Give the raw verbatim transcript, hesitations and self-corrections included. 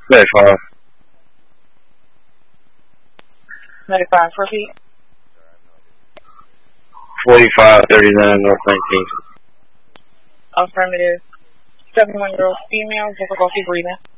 ninety-five. ninety-five, repeat. forty-five thirty-nine North nineteenth. Affirmative. seventy-one-year-old female, difficulty breathing.